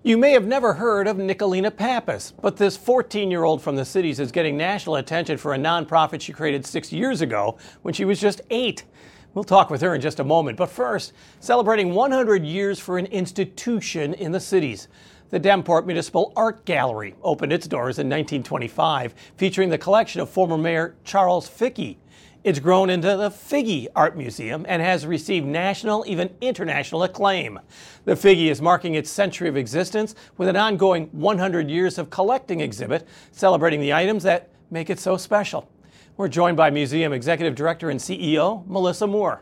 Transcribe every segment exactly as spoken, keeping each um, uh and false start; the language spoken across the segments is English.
You may have never heard of Nicolina Pappas, but this fourteen-year-old from the cities is getting national attention for a nonprofit she created six years ago when she was just eight. We'll talk with her in just a moment, but first, celebrating one hundred years for an institution in the cities. The Davenport Municipal Art Gallery opened its doors in nineteen twenty-five, featuring the collection of former Mayor Charles Fickey. It's grown into the Figge Art Museum and has received national, even international acclaim. The Figge is marking its century of existence with an ongoing one hundred years of collecting exhibit, celebrating the items that make it so special. We're joined by Museum Executive Director and C E O, Melissa Moore.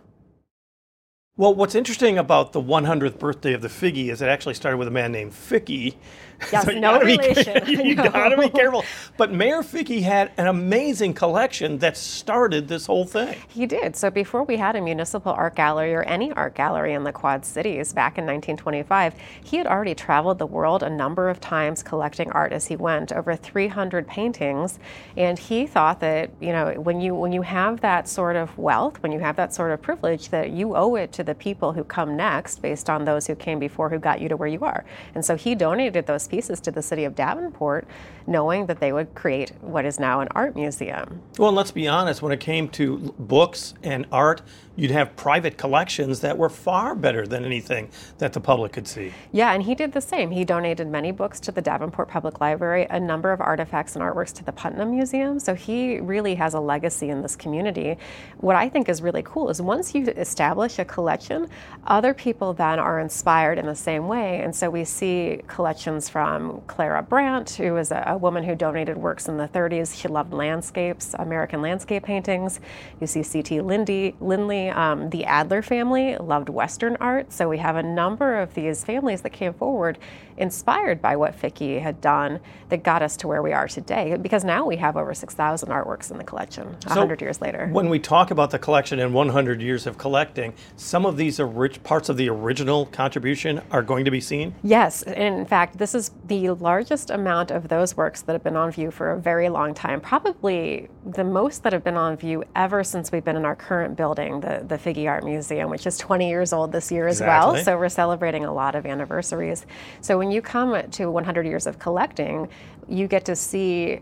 Well, what's interesting about the one hundredth birthday of the Figge is it actually started with a man named Fickey. Yes, so no relation. Be, you no. gotta be careful. But Mayor Fickey had an amazing collection that started this whole thing. He did. So before we had a municipal art gallery or any art gallery in the Quad Cities back in nineteen twenty-five, he had already traveled the world a number of times collecting art as he went, over three hundred paintings. And he thought that, you know, when you when you have that sort of wealth, when you have that sort of privilege, that you owe it to the people who come next based on those who came before who got you to where you are. And so he donated those pieces to the city of Davenport, knowing that they would create what is now an art museum. Well, and let's be honest, when it came to books and art, you'd have private collections that were far better than anything that the public could see. Yeah, and he did the same. He donated many books to the Davenport Public Library, a number of artifacts and artworks to the Putnam Museum. So he really has a legacy in this community. What I think is really cool is once you establish a collection, other people then are inspired in the same way. And so we see collections from Clara Brandt, who was a, a woman who donated works in the thirties. She loved landscapes, American landscape paintings. You see C T Lindy, Lindley. Um, the Adler family loved Western art, so we have a number of these families that came forward inspired by what Fickey had done that got us to where we are today, because now we have over six thousand artworks in the collection one hundred years later. When we talk about the collection and one hundred years of collecting, some of these orig- parts of the original contribution are going to be seen? Yes, and in fact, this is the largest amount of those works that have been on view for a very long time, probably the most that have been on view ever since we've been in our current building, the, the Figge Art Museum, which is twenty years old this year as exactly. well, so we're celebrating a lot of anniversaries. So when you come to one hundred years of collecting, you get to see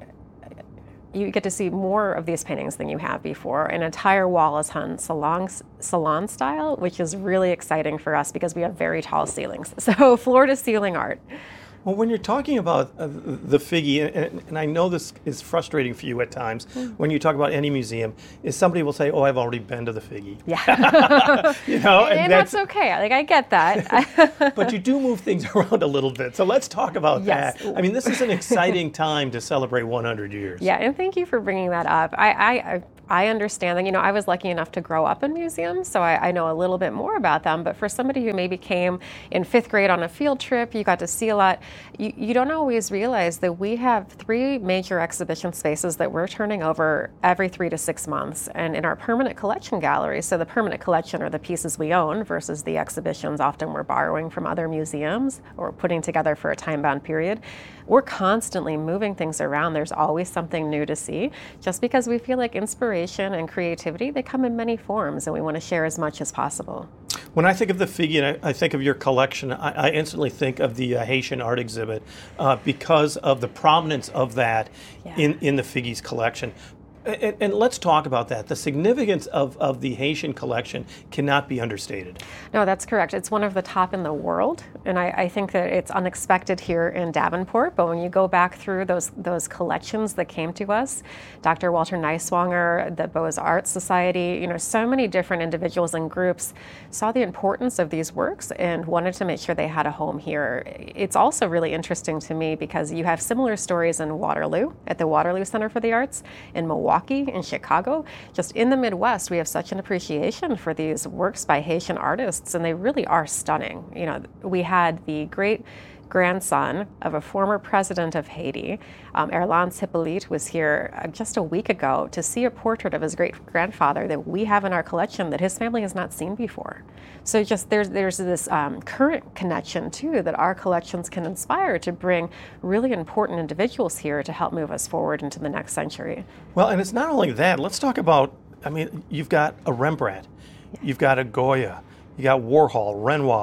you get to see more of these paintings than you have before. An entire wall is hung salon, salon style, which is really exciting for us because we have very tall ceilings. So floor to ceiling art. Well, when you're talking about uh, the Figge, and, and I know this is frustrating for you at times, mm. when you talk about any museum, is somebody will say, "Oh, I've already been to the Figge." Yeah, you know, and, and that's, that's okay. Like I get that. But you do move things around a little bit, so let's talk about yes. that. I mean, this is an exciting time to celebrate one hundred years. Yeah, and thank you for bringing that up. I. I, I I understand that, you know, I was lucky enough to grow up in museums, so I, I know a little bit more about them. But for somebody who maybe came in fifth grade on a field trip, you got to see a lot, you, you don't always realize that we have three major exhibition spaces that we're turning over every three to six months. And in our permanent collection gallery, so the permanent collection are the pieces we own versus the exhibitions often we're borrowing from other museums or putting together for a time-bound period. We're constantly moving things around. There's always something new to see, just because we feel like inspiration and creativity, they come in many forms, and we want to share as much as possible. When I think of the Figge and I, I think of your collection, I, I instantly think of the uh, Haitian art exhibit uh, because of the prominence of that yeah. in, in the Figge's collection. And, and let's talk about that. The significance of, of the Haitian collection cannot be understated. No, that's correct. It's one of the top in the world, and I, I think that it's unexpected here in Davenport, but when you go back through those those collections that came to us, Doctor Walter Neiswanger, the Beaux-Arts Society, you know, so many different individuals and groups saw the importance of these works and wanted to make sure they had a home here. It's also really interesting to me because you have similar stories in Waterloo, at the Waterloo Center for the Arts, in Milwaukee, in Chicago. Just in the Midwest, we have such an appreciation for these works by Haitian artists, and they really are stunning. You know, we had the great grandson of a former president of Haiti, um, Erlans Hippolyte, was here uh, just a week ago to see a portrait of his great-grandfather that we have in our collection that his family has not seen before. So just there's there's this um, current connection, too, that our collections can inspire to bring really important individuals here to help move us forward into the next century. Well, and it's not only that. Let's talk about, I mean, you've got a Rembrandt, yeah. you've got a Goya, you got Warhol, Renoir,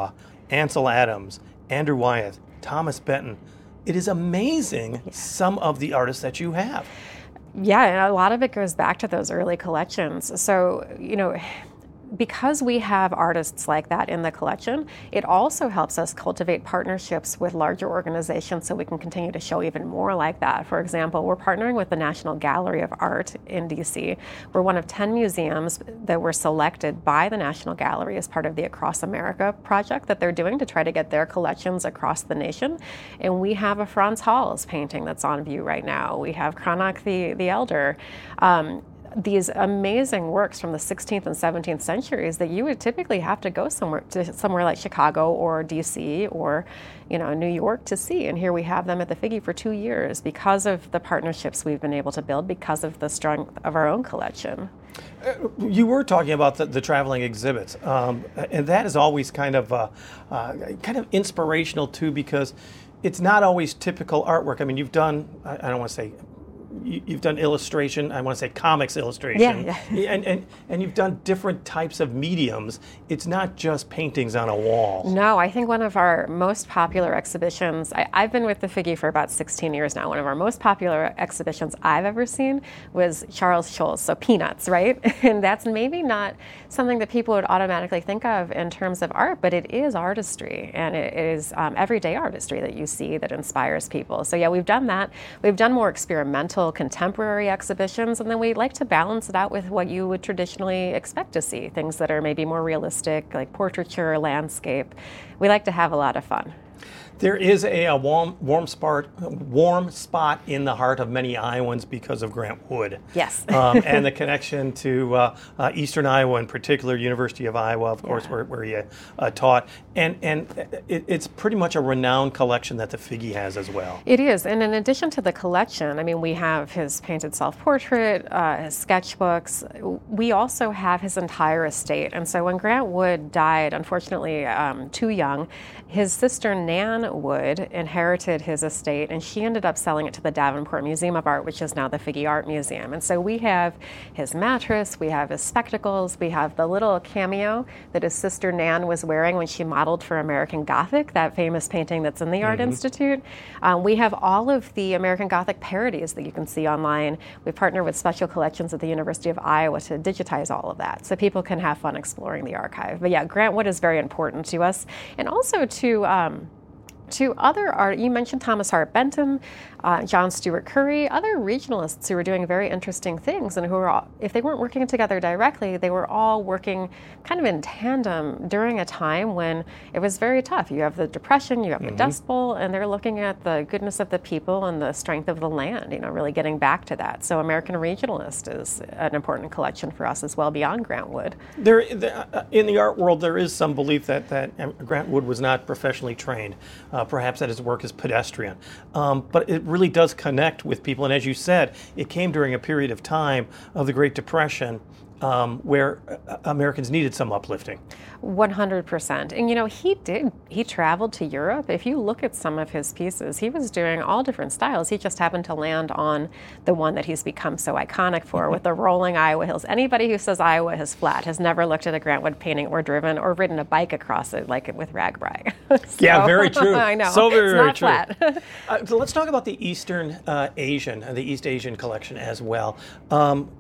Ansel Adams, Andrew Wyeth, Thomas Benton. It is amazing yeah. some of the artists that you have. Yeah, and a lot of it goes back to those early collections. So, you know, because we have artists like that in the collection, it also helps us cultivate partnerships with larger organizations so we can continue to show even more like that. For example, we're partnering with the National Gallery of Art in D C. We're one of ten museums that were selected by the National Gallery as part of the Across America project that they're doing to try to get their collections across the nation. And we have a Franz Hals painting that's on view right now. We have Cranach the, the Elder. Um, these amazing works from the sixteenth and seventeenth centuries that you would typically have to go somewhere to somewhere like Chicago or D C or, you know, New York to see. And here we have them at the Figge for two years because of the partnerships we've been able to build, because of the strength of our own collection. Uh, you were talking about the, the traveling exhibits, um, and that is always kind of uh, uh, kind of inspirational too, because it's not always typical artwork. I mean, you've done, I, I don't want to say, you've done illustration, I want to say comics illustration, yeah, yeah. and, and and you've done different types of mediums. It's not just paintings on a wall. No, I think one of our most popular exhibitions, I, I've been with the Figge for about sixteen years now, one of our most popular exhibitions I've ever seen was Charles Schulz, so Peanuts, right? And that's maybe not something that people would automatically think of in terms of art, but it is artistry, and it is um, everyday artistry that you see that inspires people. So yeah, we've done that. We've done more experimental contemporary exhibitions, and then we like to balance it out with what you would traditionally expect to see, things that are maybe more realistic, like portraiture, landscape. We like to have a lot of fun. There is a, a warm, warm spot, warm spot in the heart of many Iowans because of Grant Wood. Yes. um, and the connection to uh, uh, Eastern Iowa, in particular, University of Iowa, of course, yeah. where, where he uh, taught. And and it, it's pretty much a renowned collection that the Figge has as well. It is. And in addition to the collection, I mean, we have his painted self-portrait, uh, his sketchbooks. We also have his entire estate. And so when Grant Wood died, unfortunately, um, too young, his sister Nan Wood inherited his estate, and she ended up selling it to the Davenport Museum of Art, which is now the Figge Art Museum. And so we have his mattress, we have his spectacles, we have the little cameo that his sister Nan was wearing when she modeled for American Gothic, that famous painting that's in the Art mm-hmm. Institute. Um, we have all of the American Gothic parodies that you can see online. We partner with Special Collections at the University of Iowa to digitize all of that so people can have fun exploring the archive. But yeah, Grant Wood is very important to us, and also to um, to other art. You mentioned Thomas Hart Benton, uh, John Stewart Curry, other regionalists who were doing very interesting things, and who were all, if they weren't working together directly, they were all working kind of in tandem during a time when it was very tough. You have the Depression, you have mm-hmm. the Dust Bowl, and they're looking at the goodness of the people and the strength of the land, you know, really getting back to that. So American Regionalist is an important collection for us as well, beyond Grant Wood. There, there in the art world, there is some belief that, that Grant Wood was not professionally trained. Uh, perhaps that his work is pedestrian. Um, but it really does connect with people. And as you said, it came during a period of time of the Great Depression um, where uh, Americans needed some uplifting. one hundred percent. And you know, he did, he traveled to Europe. If you look at some of his pieces, he was doing all different styles. He just happened to land on the one that he's become so iconic for with the rolling Iowa hills. Anybody who says Iowa is flat has never looked at a Grant Wood painting or driven or ridden a bike across it like it with RAGBRAI. so, yeah, very true. I know. So very, it's very not true. Flat. uh, so let's talk about the Eastern uh, Asian, uh, the East Asian collection as well. Um,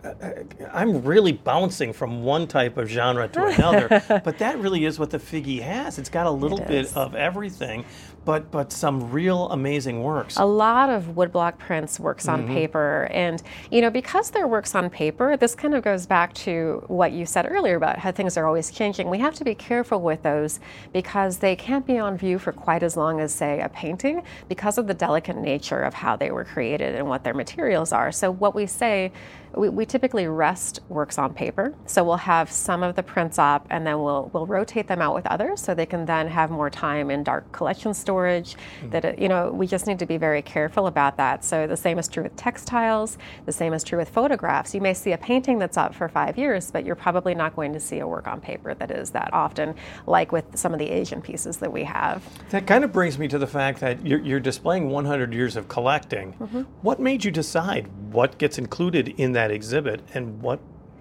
I'm really bouncing from one type of genre to another, but that really is what the Figge has. It's got a little It bit is. of everything, but but some real amazing works. A lot of woodblock prints, works on mm-hmm. paper, and you know, because they're works on paper, this kind of goes back to what you said earlier about how things are always changing. We have to be careful with those because they can't be on view for quite as long as, say, a painting because of the delicate nature of how they were created and what their materials are. So what we say, we, we typically rest works on paper. So we'll have some of the prints up, and then we'll we'll rotate them out with others so they can then have more time in dark collection storage. Mm-hmm. That it, you know, we just need to be very careful about that. So the same is true with textiles. The same is true with photographs. You may see a painting that's up for five years, but you're probably not going to see a work on paper that is that often, like with some of the Asian pieces that we have. That kind of brings me to the fact that you're, you're displaying one hundred years of collecting. Mm-hmm. What made you decide what gets included in that exhibit and what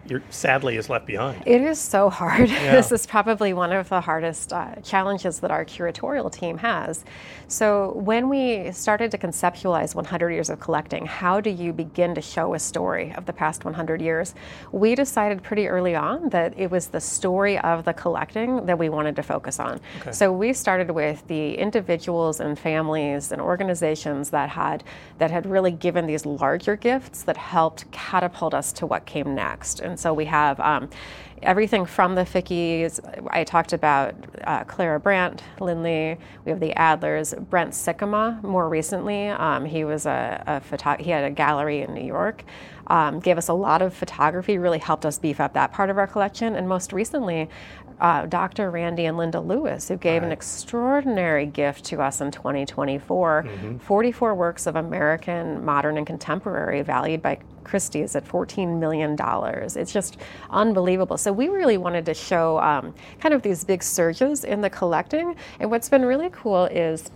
you're, sadly is left behind. It is so hard. Yeah. This is probably one of the hardest uh, challenges that our curatorial team has. So when we started to conceptualize one hundred years of collecting, how do you begin to show a story of the past one hundred years? We decided pretty early on that it was the story of the collecting that we wanted to focus on. Okay. So we started with the individuals and families and organizations that had that had really given these larger gifts that helped catapult us to what came next. And so we have um, everything from the Fickies. I talked about uh, Clara Brandt, Lindley. We have the Adlers, Brent Sycama more recently. Um, he was a, a photo- he had a gallery in New York. Um, gave us a lot of photography, really helped us beef up that part of our collection. And most recently, uh, Doctor Randy and Linda Lewis, who gave right. an extraordinary gift to us in twenty twenty-four, mm-hmm. forty-four works of American, modern, and contemporary valued by Christie's at fourteen million dollars. It's just unbelievable. So we really wanted to show um, kind of these big surges in the collecting. And what's been really cool is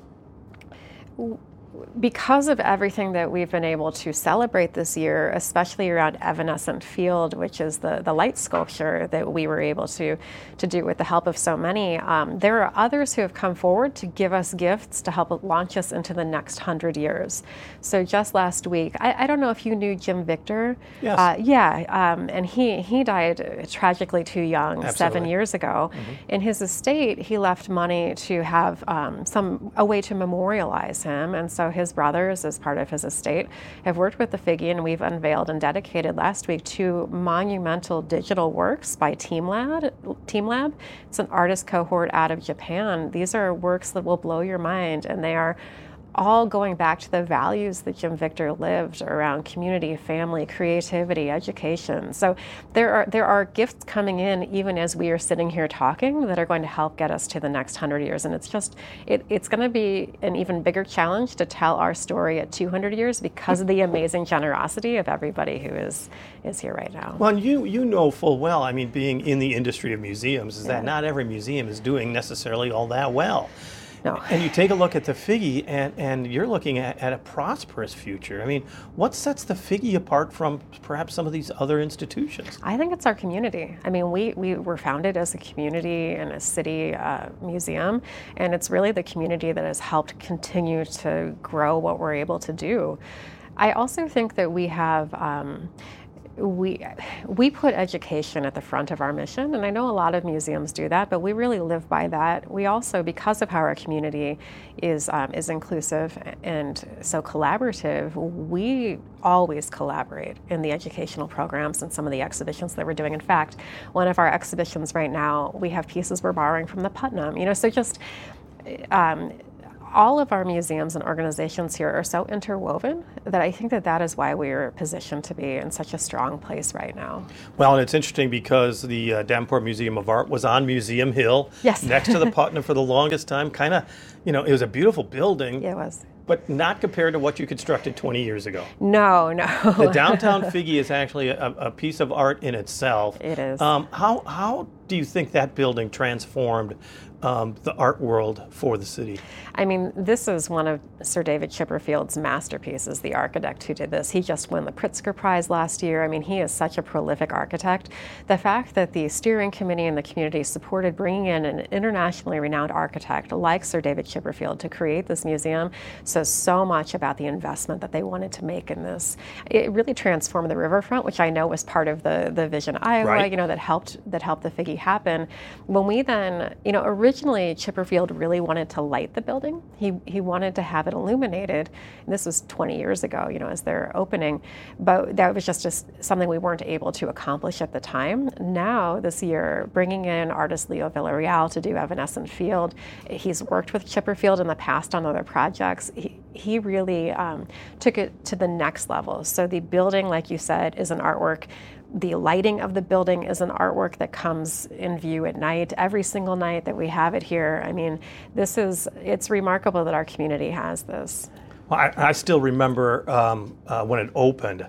because of everything that we've been able to celebrate this year, especially around Evanescent Field, which is the, the light sculpture that we were able to, to do with the help of so many, um, there are others who have come forward to give us gifts to help launch us into the next hundred years. So just last week, I, I don't know if you knew Jim Victor. Yes. Uh, yeah, um, and he, he died tragically too young, Absolutely. seven years ago. Mm-hmm. In his estate, he left money to have um, some a way to memorialize him, and so his brothers, as part of his estate, have worked with the Figge, and we've unveiled and dedicated last week two monumental digital works by TeamLab. TeamLab. It's an artist cohort out of Japan. These are works that will blow your mind, and they are all going back to the values that Jim Victor lived around community, family, creativity, education. So there are there are gifts coming in even as we are sitting here talking that are going to help get us to the next hundred years. And it's just, it, it's going to be an even bigger challenge to tell our story at two hundred years because of the amazing generosity of everybody who is is here right now. Well, and you, you know full well, I mean, being in the industry of museums, is Yeah. that not every museum is doing necessarily all that well. No. And you take a look at the Figge, and, and you're looking at, at a prosperous future. I mean, what sets the Figge apart from perhaps some of these other institutions? I think it's our community. I mean, we, we were founded as a community and a city uh, museum, and it's really the community that has helped continue to grow what we're able to do. I also think that we have um, We we put education at the front of our mission, and I know a lot of museums do that, but we really live by that. We also, because of how our community is um, is inclusive and so collaborative, we always collaborate in the educational programs and some of the exhibitions that we're doing. In fact, one of our exhibitions right now, we have pieces we're borrowing from the Putnam. You know, so just. Um, All of our museums and organizations here are so interwoven that I think that that is why we are positioned to be in such a strong place right now. Well, and it's interesting because the uh, Davenport Museum of Art was on Museum Hill, yes. next to the Putnam for the longest time. Kind of, you know, it was a beautiful building. Yeah, it was. But not compared to what you constructed twenty years ago. No, no. The downtown Figge is actually a, a piece of art in itself. It is. Um, how how do you think that building transformed um, the art world for the city? I mean, this is one of Sir David Chipperfield's masterpieces, the architect who did this. He just won the Pritzker Prize last year. I mean, he is such a prolific architect. The fact that the steering committee and the community supported bringing in an internationally renowned architect like Sir David Chipperfield to create this museum says so much about the investment that they wanted to make in this. It really transformed the riverfront, which I know was part of the, the Vision Iowa, right. you know, that helped that helped the Figge happen. When we then, you know, originally Chipperfield really wanted to light the building. He he wanted to have it illuminated. And this was twenty years ago, you know, as they're opening. But that was just, just something we weren't able to accomplish at the time. Now, this year, bringing in artist Leo Villarreal to do Evanescent Field. He's worked with Chipperfield in the past on other projects. He, he really um, took it to the next level. So the building, like you said, is an artwork. The lighting of the building is an artwork that comes in view at night, every single night that we have it here. I mean, this is, it's remarkable that our community has this. Well, I, I still remember um, uh, when it opened,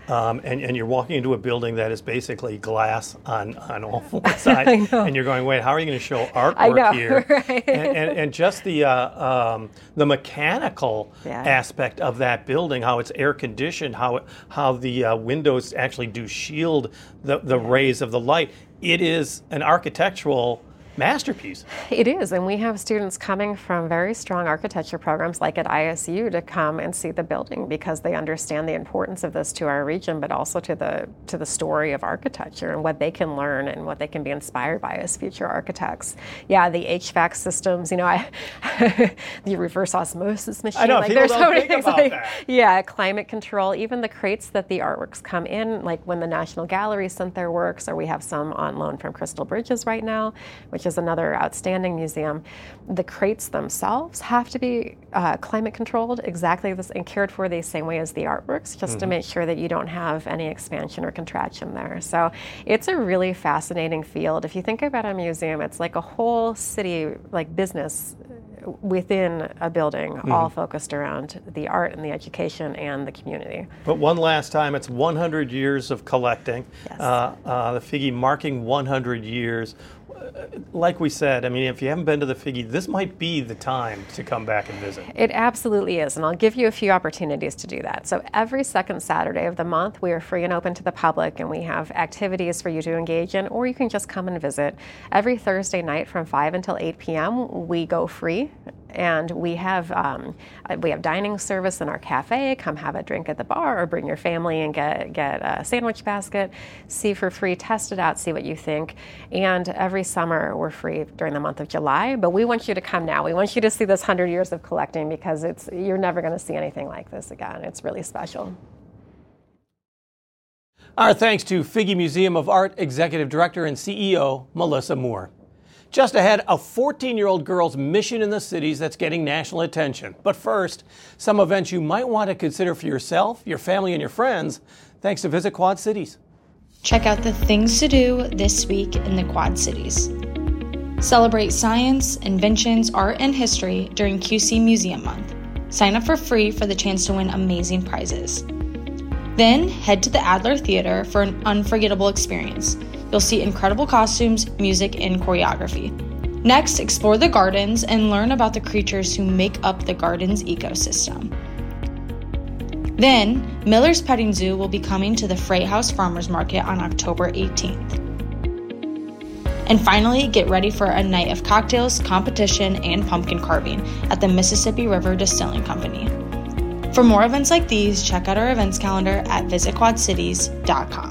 Um, and, and you're walking into a building that is basically glass on, on all four sides, and you're going, wait, how are you going to show artwork here? Right. And, and, and just the uh, um, the mechanical yeah. aspect of that building, how it's air conditioned, how it, how the uh, windows actually do shield the, the yeah. rays of the light. It is an architectural masterpiece. It is, and we have students coming from very strong architecture programs like at I S U to come and see the building because they understand the importance of this to our region, but also to the to the story of architecture and what they can learn and what they can be inspired by as future architects. Yeah, the H V A C systems, you know, I, the reverse osmosis machine. I know, like people there's don't so many think things about like, that. Yeah, climate control, even the crates that the artworks come in, like when the National Gallery sent their works, or we have some on loan from Crystal Bridges right now, which is another outstanding museum. The crates themselves have to be uh, climate controlled exactly this and cared for the same way as the artworks, just mm-hmm. to make sure that you don't have any expansion or contraction there. So it's a really fascinating field. If you think about a museum, it's like a whole city, like business within a building, mm-hmm. all focused around the art and the education and the community. But one last time, it's one hundred years of collecting. Yes. Uh, uh, the Figge marking one hundred years. Like we said, I mean, if you haven't been to the Figge, this might be the time to come back and visit. It absolutely is, and I'll give you a few opportunities to do that. So every second Saturday of the month, we are free and open to the public, and we have activities for you to engage in, or you can just come and visit. Every Thursday night from five until eight p.m., we go free. And we have um, we have dining service in our cafe. Come have a drink at the bar, or bring your family and get get a sandwich basket. See for free, test it out, see what you think. And every summer we're free during the month of July. But we want you to come now. We want you to see this hundred years of collecting because it's you're never going to see anything like this again. It's really special. Our thanks to Figge Museum of Art Executive Director and C E O Melissa Moore. Just ahead, a fourteen-year-old girl's mission in the cities that's getting national attention. But first, some events you might want to consider for yourself, your family, and your friends, thanks to Visit Quad Cities. Check out the things to do this week in the Quad Cities. Celebrate science, inventions, art, and history during Q C Museum Month. Sign up for free for the chance to win amazing prizes. Then, head to the Adler Theater for an unforgettable experience. You'll see incredible costumes, music, and choreography. Next, explore the gardens and learn about the creatures who make up the garden's ecosystem. Then, Miller's Petting Zoo will be coming to the Freight House Farmers Market on October eighteenth. And finally, get ready for a night of cocktails, competition, and pumpkin carving at the Mississippi River Distilling Company. For more events like these, check out our events calendar at visit quad cities dot com.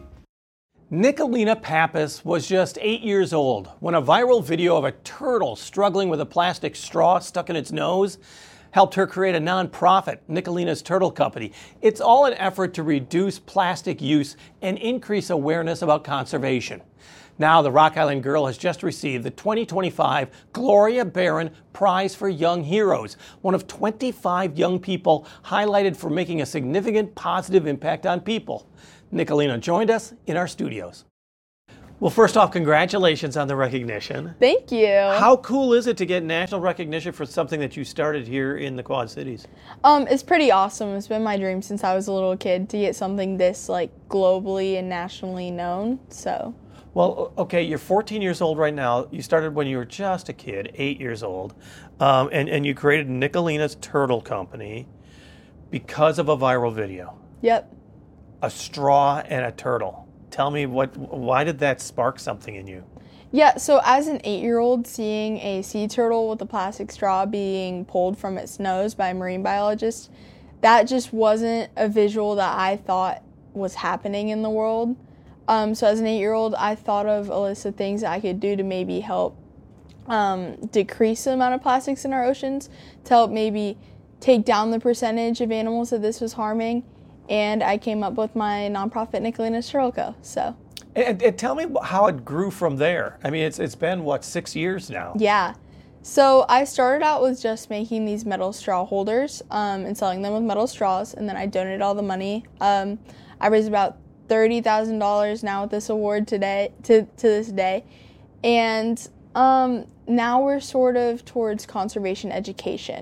Nicolina Pappas was just eight years old when a viral video of a turtle struggling with a plastic straw stuck in its nose helped her create a nonprofit, Nicolina's Turtle Company. It's all an effort to reduce plastic use and increase awareness about conservation. Now, the Rock Island girl has just received the twenty twenty-five Gloria Barron Prize for Young Heroes, one of twenty-five young people highlighted for making a significant positive impact on people. Nicolina joined us in our studios. Well, first off, congratulations on the recognition. Thank you. How cool is it to get national recognition for something that you started here in the Quad Cities? Um, it's pretty awesome. It's been my dream since I was a little kid to get something this like globally and nationally known. So. Well, okay, you're fourteen years old right now. You started when you were just a kid, eight years old, um, and, and you created Nicolina's Turtle Company because of a viral video. Yep. A straw and a turtle. Tell me, what? why did that spark something in you? Yeah, so as an eight-year-old, seeing a sea turtle with a plastic straw being pulled from its nose by a marine biologist, that just wasn't a visual that I thought was happening in the world. Um, so as an eight-year-old, I thought of a list of things that I could do to maybe help um, decrease the amount of plastics in our oceans, to help maybe take down the percentage of animals that this was harming. And I came up with my nonprofit, Nicolina's Turtle Co. So, and, and tell me how it grew from there. I mean, it's it's been what six years now. Yeah. So I started out with just making these metal straw holders um, and selling them with metal straws, and then I donated all the money. Um, I raised about thirty thousand dollars now with this award today to to this day, and um, now we're sort of towards conservation education.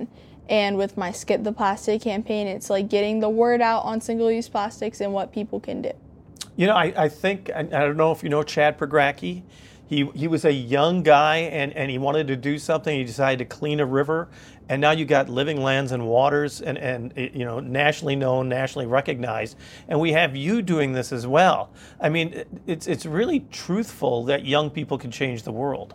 And with my Skip the Plastic campaign, it's like getting the word out on single-use plastics and what people can do. You know, I, I think, I, I don't know if you know Chad Pergracki. He he was a young guy, and, and he wanted to do something. He decided to clean a river, and now you got Living Lands and Waters, and, and you know, nationally known, nationally recognized, and we have you doing this as well. I mean, it's it's really truthful that young people can change the world.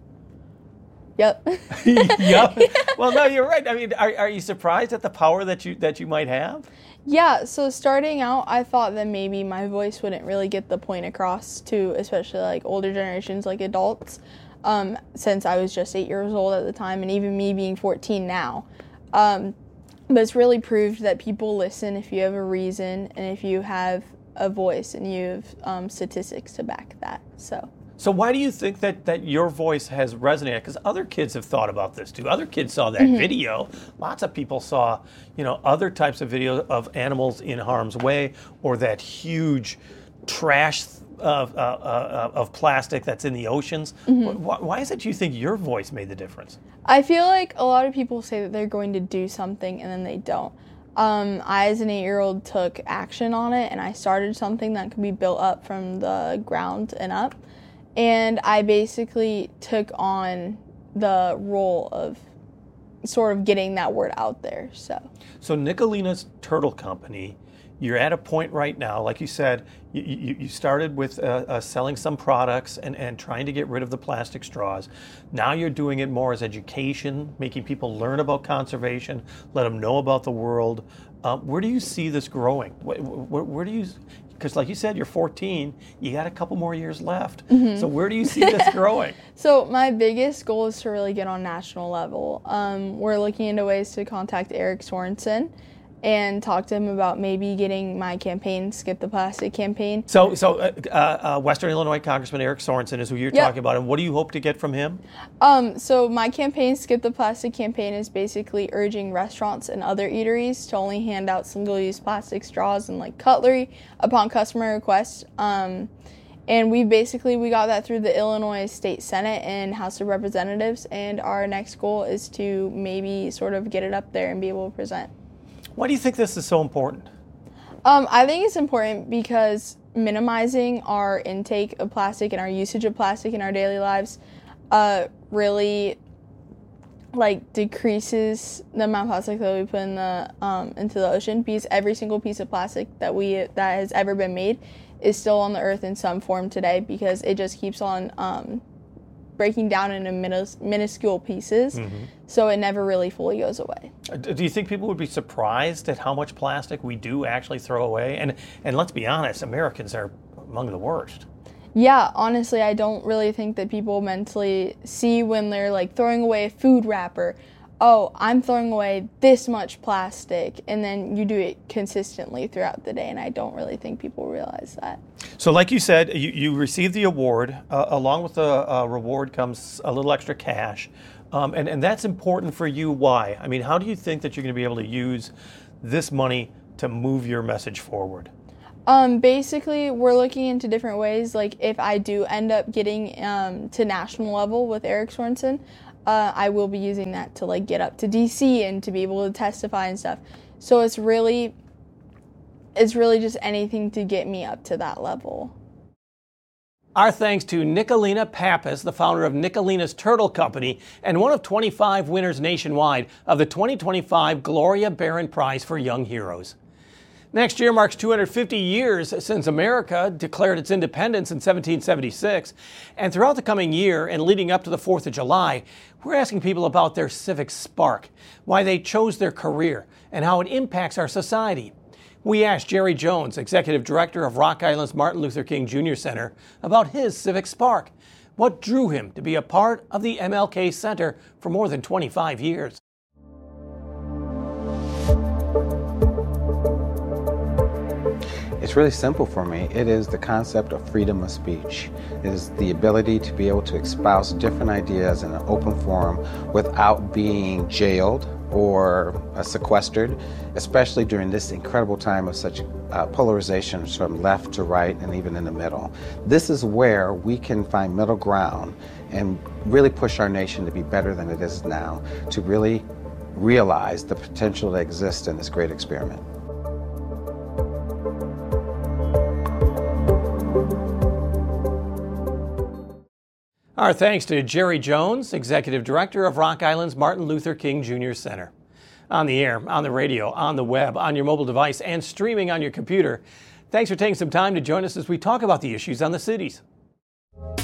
Yep. Yep. Well, no, you're right. I mean, are, are you surprised at the power that you that you might have? Yeah, so starting out, I thought that maybe my voice wouldn't really get the point across to especially like older generations, like adults, um, since I was just eight years old at the time, and even me being fourteen now. Um, but it's really proved that people listen if you have a reason and if you have a voice and you have um, statistics to back that. So. So why do you think that, that your voice has resonated? Because other kids have thought about this too. Other kids saw that mm-hmm. video. Lots of people saw, you know, other types of videos of animals in harm's way, or that huge trash of, uh, uh, of plastic that's in the oceans. Mm-hmm. Why, why is it you think your voice made the difference? I feel like a lot of people say that they're going to do something and then they don't. Um, I, as an eight-year-old, took action on it, and I started something that could be built up from the ground and up. And I basically took on the role of sort of getting that word out there. So, so Nicolina's Turtle Company, you're at a point right now, like you said, you, you, you started with uh, uh, selling some products and, and trying to get rid of the plastic straws. Now you're doing it more as education, making people learn about conservation, let them know about the world. Uh, where do you see this growing? Where, where, where do you... Because like you said, you're fourteen, you got a couple more years left. Mm-hmm. So where do you see this growing? So my biggest goal is to really get on national level. Um, we're looking into ways to contact Eric Sorensen and talk to him about maybe getting my campaign, Skip the Plastic campaign. So so uh, uh, Western Illinois Congressman Eric Sorensen is who you're yep. talking about, and what do you hope to get from him? Um, so my campaign, Skip the Plastic campaign, is basically urging restaurants and other eateries to only hand out single-use plastic straws and like cutlery upon customer request. Um, and we basically, we got that through the Illinois State Senate and House of Representatives, and our next goal is to maybe sort of get it up there and be able to present. Why do you think this is so important? Um, I think it's important because minimizing our intake of plastic and our usage of plastic in our daily lives uh, really like decreases the amount of plastic that we put in the um, into the ocean, because every single piece of plastic that we that has ever been made is still on the earth in some form today, because it just keeps on um, breaking down into minus, minuscule pieces, mm-hmm. so it never really fully goes away. Do you think people would be surprised at how much plastic we do actually throw away? And and let's be honest, Americans are among the worst. Yeah, honestly, I don't really think that people mentally see when they're like throwing away a food wrapper, oh, I'm throwing away this much plastic, and then you do it consistently throughout the day, and I don't really think people realize that. So like you said, you, you received the award. Uh, along with the uh, reward comes a little extra cash, um, and, and that's important for you. Why? I mean, how do you think that you're going to be able to use this money to move your message forward? Um, basically, we're looking into different ways. Like, if I do end up getting um, to national level with Eric Sorensen, uh, I will be using that to like get up to D C and to be able to testify and stuff. So it's really, it's really just anything to get me up to that level. Our thanks to Nicolina Pappas, the founder of Nicolina's Turtle Company and one of twenty-five winners nationwide of the twenty twenty-five Gloria Barron Prize for Young Heroes. Next year marks two hundred fifty years since America declared its independence in seventeen seventy-six. And throughout the coming year and leading up to the fourth of July, we're asking people about their civic spark, why they chose their career, and how it impacts our society. We asked Jerry Jones, Executive Director of Rock Island's Martin Luther King Junior Center, about his civic spark. What drew him to be a part of the M L K Center for more than twenty-five years? It's really simple for me. It is the concept of freedom of speech. It is the ability to be able to espouse different ideas in an open forum without being jailed or uh, sequestered, especially during this incredible time of such uh, polarization from left to right and even in the middle. This is where we can find middle ground and really push our nation to be better than it is now, to really realize the potential that exists in this great experiment. Our thanks to Jerry Jones, Executive Director of Rock Island's Martin Luther King Junior Center. On the air, on the radio, on the web, on your mobile device, and streaming on your computer. Thanks for taking some time to join us as we talk about the issues on the cities.